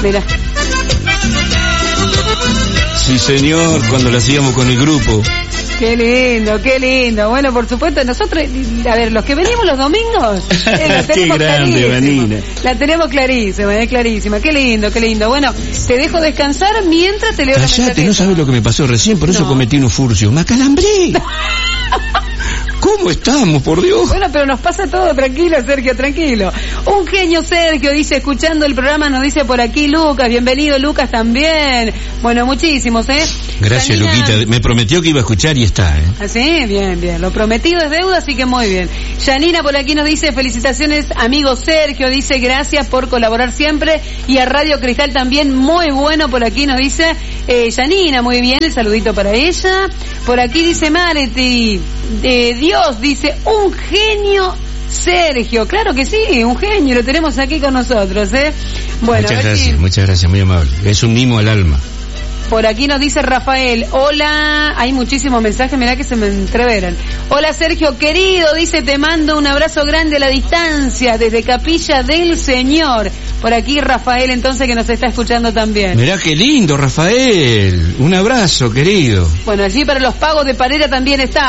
Mirá. Sí, señor, cuando lo hacíamos con el grupo. Qué lindo, qué lindo. Bueno, por supuesto, nosotros, a ver, los que venimos los domingos, la tenemos qué grande, Vanina. La tenemos clarísima, es clarísima. Qué lindo, qué lindo. Bueno, te dejo descansar mientras te leo la mensaje. Cállate, no sabes lo que me pasó recién, por eso cometí unos furcios. ¡Me acalambré! ¿Cómo estamos, por Dios? Bueno, pero nos pasa todo, tranquilo, Sergio, tranquilo. Un genio, Sergio, dice, escuchando el programa, nos dice por aquí Lucas, bienvenido Lucas también. Bueno, muchísimos, Gracias, Yanina... Luquita, me prometió que iba a escuchar y está, ¿Ah, sí? Bien, bien, lo prometido es deuda, así que muy bien. Yanina por aquí nos dice, felicitaciones, amigo Sergio, dice, gracias por colaborar siempre, y a Radio Cristal también, muy bueno, por aquí nos dice, Yanina, muy bien, el saludito para ella. Por aquí dice Mareti, Dios, dice, un genio Sergio, claro que sí, un genio, lo tenemos aquí con nosotros, Bueno, muchas gracias, muy amable. Es un mimo al alma. Por aquí nos dice Rafael, hola, hay muchísimos mensajes, mirá que se me entreveran. Hola Sergio querido, dice, te mando un abrazo grande a la distancia, desde Capilla del Señor. Por aquí Rafael, entonces, que nos está escuchando también. Mirá qué lindo, Rafael, un abrazo querido. Bueno, allí para los pagos de Parera también está.